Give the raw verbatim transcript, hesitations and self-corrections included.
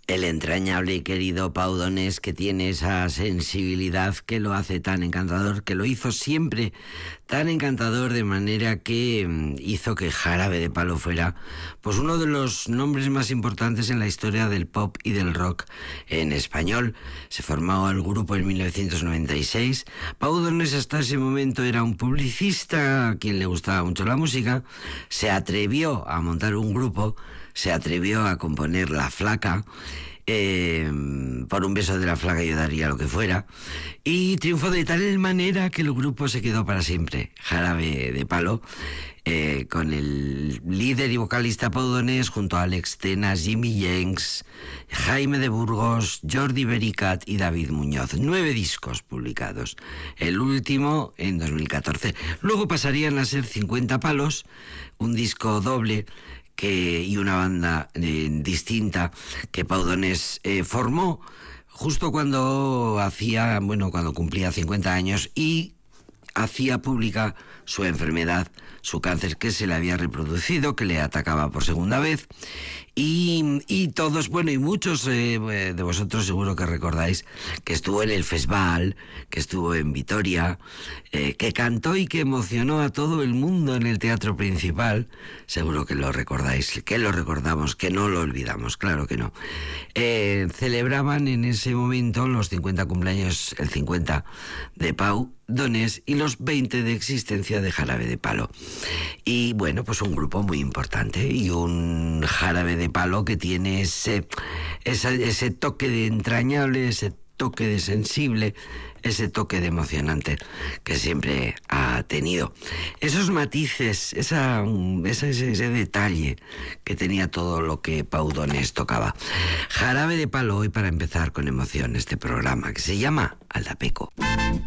El entrañable y querido Pau Donés, que tiene esa sensibilidad que lo hace tan encantador, que lo hizo siempre tan encantador, de manera que hizo que Jarabe de Palo fuera pues uno de los nombres más importantes en la historia del pop y del rock en español. Se formó el grupo en mil novecientos noventa y seis. Pau Donés hasta ese momento era un publicista a quien le gustaba mucho la música. Se atrevió a montar un grupo, se atrevió a componer La Flaca. Eh, por un beso de la flaca yo daría lo que fuera, y triunfó de tal manera que el grupo se quedó para siempre. Jarabe de Palo, eh, con el líder y vocalista Pau Donés, junto a Alex Tena, Jimmy Jenks, Jaime de Burgos, Jordi Bericat y David Muñoz. Nueve discos publicados, el último en dos mil catorce. Luego pasarían a ser cincuenta palos, un disco doble que, y una banda eh, distinta que Pau Donés eh, formó justo cuando hacía, bueno, cuando cumplía cincuenta años y hacía pública su enfermedad, su cáncer que se le había reproducido, que le atacaba por segunda vez. Y, y todos, bueno, y muchos eh, de vosotros seguro que recordáis que estuvo en el Festival, que estuvo en Vitoria, eh, que cantó y que emocionó a todo el mundo en el Teatro Principal. Seguro que lo recordáis, que lo recordamos, que no lo olvidamos, claro que no. Eh, celebraban en ese momento los cincuenta cumpleaños, el cincuenta de Pau Donés y los veinte de existencia de Jarabe de Palo. Y bueno, pues un grupo muy importante y un Jarabe de Palo que tiene ese, ese, ese toque de entrañable, ese toque de sensible, ese toque de emocionante que siempre ha tenido. Esos matices, esa, ese, ese detalle que tenía todo lo que Pau Donés tocaba. Jarabe de Palo hoy para empezar con emoción este programa que se llama Aldapeco.